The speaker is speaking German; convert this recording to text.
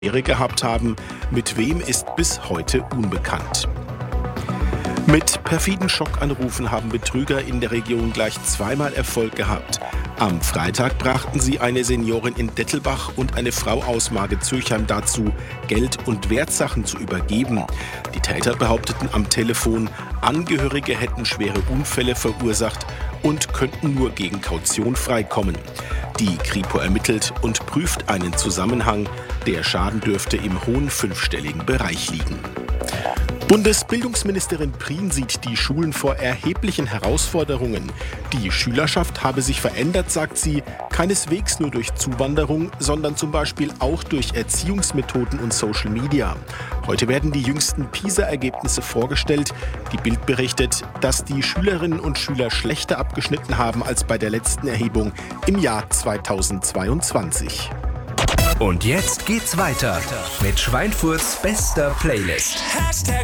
gehabt haben. Mit wem ist bis heute unbekannt. Mit perfiden Schockanrufen haben Betrüger in der Region gleich zweimal Erfolg gehabt. Am Freitag brachten sie eine Seniorin in Dettelbach und eine Frau aus Marge-Zürchheim dazu, Geld und Wertsachen zu übergeben. Die Täter behaupteten am Telefon, Angehörige hätten schwere Unfälle verursacht und könnten nur gegen Kaution freikommen. Die Kripo ermittelt und prüft einen Zusammenhang. Der Schaden dürfte im hohen fünfstelligen Bereich liegen. Bundesbildungsministerin Prien sieht die Schulen vor erheblichen Herausforderungen. Die Schülerschaft habe sich verändert, sagt sie, keineswegs nur durch Zuwanderung, sondern zum Beispiel auch durch Erziehungsmethoden und Social Media. Heute werden die jüngsten PISA-Ergebnisse vorgestellt. Die Bild berichtet, dass die Schülerinnen und Schüler schlechter abgeschnitten haben als bei der letzten Erhebung im Jahr 2022. Und jetzt geht's weiter mit Schweinfurts bester Playlist.